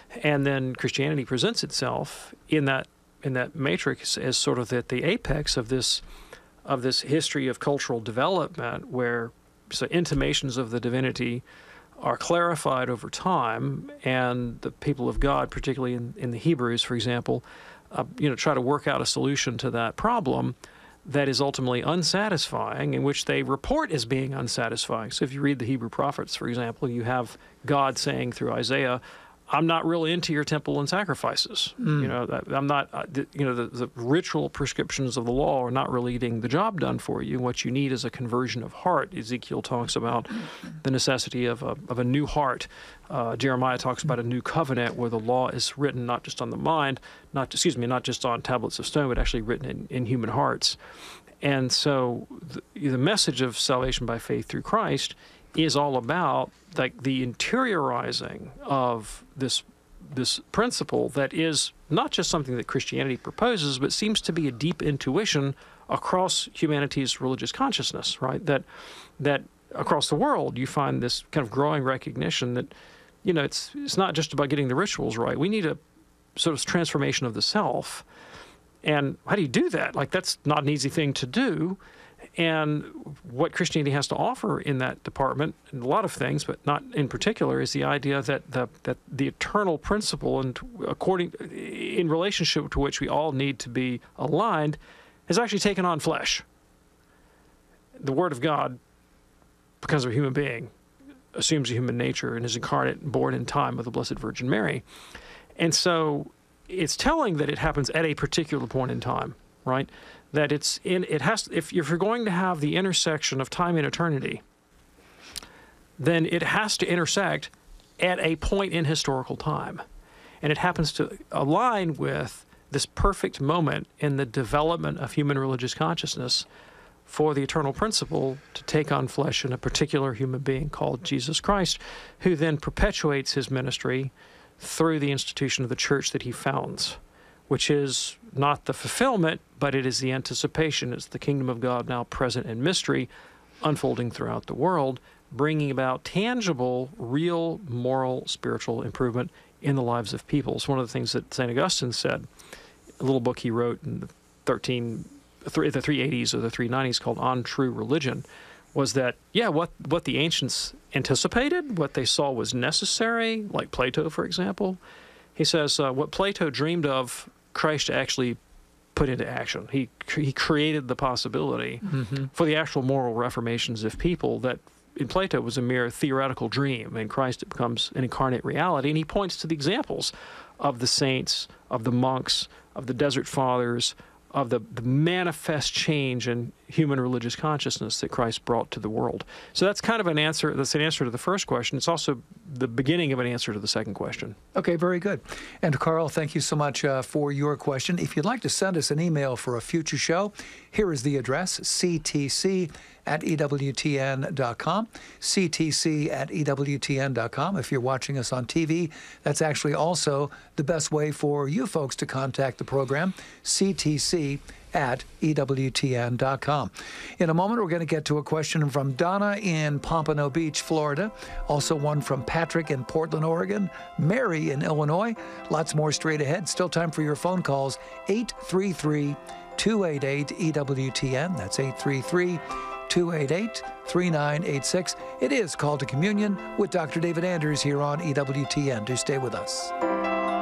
And then Christianity presents itself in that matrix as sort of at the apex of this history of cultural development, where so intimations of the divinity are clarified over time, and the people of God, particularly in the Hebrews, for example, try to work out a solution to that problem that is ultimately unsatisfying, in which they report as being unsatisfying. So if you read the Hebrew prophets, for example, you have God saying through Isaiah, I'm not really into your temple and sacrifices. I'm not, the ritual prescriptions of the law are not really getting the job done for you. What you need is a conversion of heart. Ezekiel talks about the necessity of a new heart. Jeremiah talks about a new covenant where the law is written not just on the mind, not just on tablets of stone, but actually written in human hearts. And so the message of salvation by faith through Christ is all about like the interiorizing of this principle that is not just something that Christianity proposes, but seems to be a deep intuition across humanity's religious consciousness, right? That across the world you find this kind of growing recognition that, it's not just about getting the rituals right. We need a sort of transformation of the self. And how do you do that? Like, that's not an easy thing to do. And what Christianity has to offer in that department, and a lot of things, but not in particular, is the idea that the eternal principle, and in relationship to which we all need to be aligned, has actually taken on flesh. The Word of God, because of a human being, assumes a human nature and is incarnate and born in time of the Blessed Virgin Mary. And so it's telling that it happens at a particular point in time, right? That if you're going to have the intersection of time and eternity, then it has to intersect at a point in historical time. And it happens to align with this perfect moment in the development of human religious consciousness for the eternal principle to take on flesh in a particular human being called Jesus Christ, who then perpetuates his ministry through the institution of the church that he founds, which is not the fulfillment, but it is the anticipation. It's the kingdom of God now present in mystery, unfolding throughout the world, bringing about tangible, real, moral, spiritual improvement in the lives of people. It's one of the things that St. Augustine said, a little book he wrote in the 380s or the 390s called On True Religion, was that, what the ancients anticipated, what they saw was necessary, like Plato, for example. He says, what Plato dreamed of, Christ actually put into action. He created the possibility for the actual moral reformations of people that in Plato was a mere theoretical dream. In Christ, it becomes an incarnate reality. And he points to the examples of the saints, of the monks, of the desert fathers, of the manifest change in human religious consciousness that Christ brought to the world. So that's kind of an answer. That's an answer to the first question. It's also the beginning of an answer to the second question. Okay, very good. And Carl, thank you so much for your question. If you'd like to send us an email for a future show, here is the address, ctc@ewtn.com, ctc@ewtn.com. If you're watching us on TV, that's actually also the best way for you folks to contact the program, ctc@ewtn.com. In a moment, we're going to get to a question from Donna in Pompano Beach, Florida, also one from Patrick in Portland, Oregon, Mary in Illinois. Lots more straight ahead. Still time for your phone calls, 833-288-EWTN. That's 833-288-3986. It is Call to Communion with Dr. David Anders here on EWTN. Do stay with us.